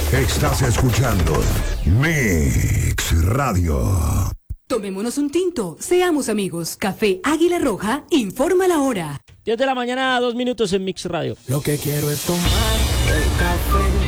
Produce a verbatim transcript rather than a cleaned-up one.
Estás escuchando Mix Radio. Tomémonos un tinto, seamos amigos. Café Águila Roja, informa la hora. diez de la mañana, dos minutos en Mix Radio. Lo que quiero es tomar el café